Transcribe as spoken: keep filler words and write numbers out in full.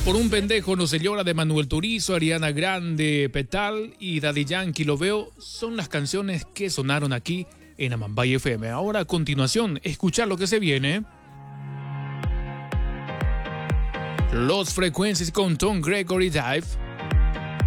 Por un pendejo no se llora de Manuel Turizo, Ariana Grande, Petal y Daddy Yankee Lo Veo son las canciones que sonaron aquí en Amambay F M. Ahora a continuación, escuchar lo que se viene. Los Frecuencias con Tom Gregory Dive.